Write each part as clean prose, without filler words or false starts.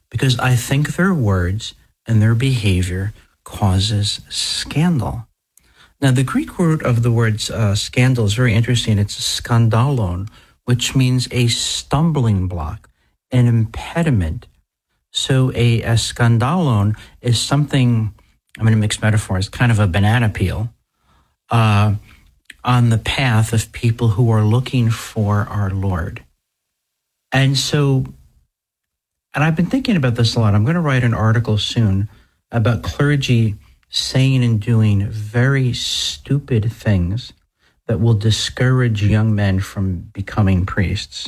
because I think their words and their behavior causes scandal. Now, the Greek root of the word scandal is very interesting. It's skandalon, which means a stumbling block, an impediment. So a skandalon is something, I'm going to mix metaphors, kind of a banana peel on the path of people who are looking for our Lord. And I've been thinking about this a lot. I'm going to write an article soon about clergy saying and doing very stupid things that will discourage young men from becoming priests.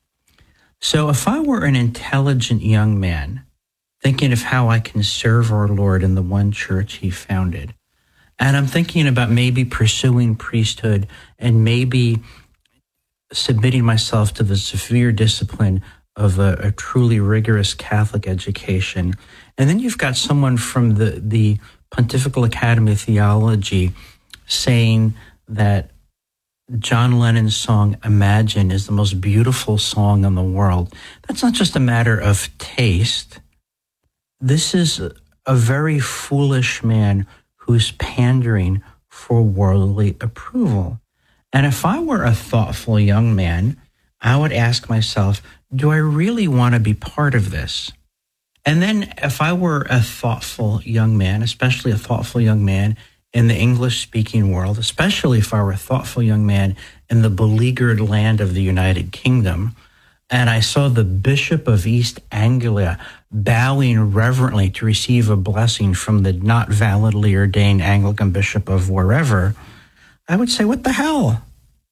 So if I were an intelligent young man thinking of how I can serve our Lord in the one church he founded, and I'm thinking about maybe pursuing priesthood and maybe submitting myself to the severe discipline of a truly rigorous Catholic education, and then you've got someone from the Pontifical Academy of Theology saying that John Lennon's song Imagine is the most beautiful song in the world. That's not just a matter of taste. This is a very foolish man who's pandering for worldly approval. And if I were a thoughtful young man, I would ask myself, do I really want to be part of this? And then if I were a thoughtful young man, especially a thoughtful young man in the English-speaking world, especially if I were a thoughtful young man in the beleaguered land of the United Kingdom, and I saw the Bishop of East Anglia bowing reverently to receive a blessing from the not validly ordained Anglican bishop of wherever, I would say, what the hell?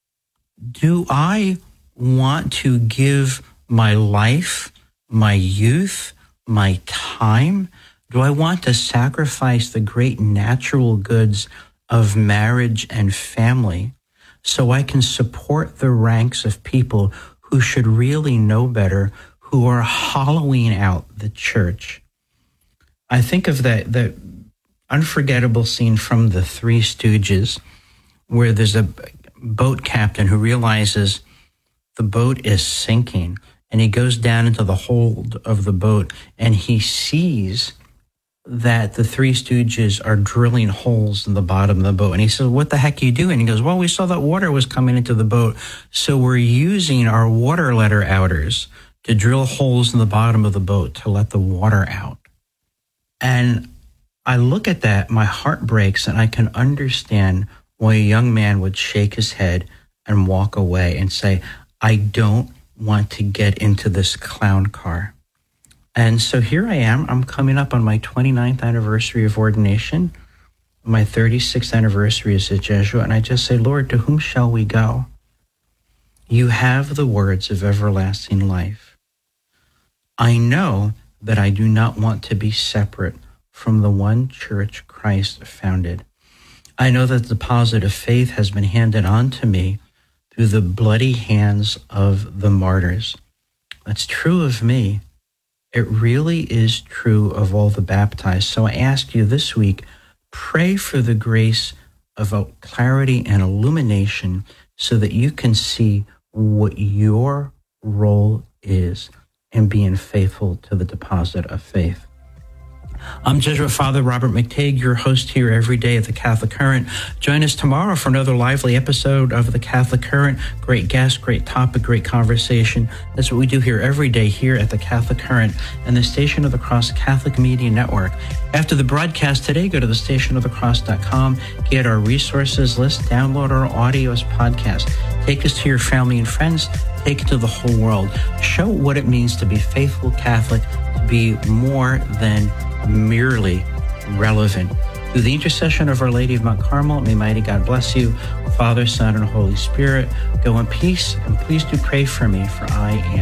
Do I want to give my life, my youth, my time? Do I want to sacrifice the great natural goods of marriage and family so I can support the ranks of people who should really know better, who are hollowing out the church? I think of the unforgettable scene from The Three Stooges, where there's a boat captain who realizes the boat is sinking, and he goes down into the hold of the boat, and he sees that the Three Stooges are drilling holes in the bottom of the boat. And he says, what the heck are you doing? And he goes, well, we saw that water was coming into the boat, so we're using our water letter outers to drill holes in the bottom of the boat to let the water out. And I look at that, my heart breaks, and I can understand why a young man would shake his head and walk away and say, I don't want to get into this clown car. And so here I am. I'm coming up on my 29th anniversary of ordination, my 36th anniversary as a Jesuit, and I just say, Lord, to whom shall we go? You have the words of everlasting life. I know that I do not want to be separate from the one church Christ founded. I know that the deposit of faith has been handed on to me through the bloody hands of the martyrs. That's true of me. It really is true of all the baptized. So I ask you this week, pray for the grace of clarity and illumination so that you can see what your role is in being faithful to the deposit of faith. I'm Jesuit Father Robert McTague, your host here every day at the Catholic Current. Join us tomorrow for another lively episode of the Catholic Current. Great guest, great topic, great conversation. That's what we do here every day here at the Catholic Current and the Station of the Cross Catholic Media Network. After the broadcast today, go to thestationofthecross.com, get our resources list, download our audio as podcast. Take us to your family and friends. Take it to the whole world. Show what it means to be faithful Catholic, to be more than merely relevant. Through the intercession of Our Lady of Mount Carmel, may mighty God bless you, Father, Son, and Holy Spirit. Go in peace, and please do pray for me, for I am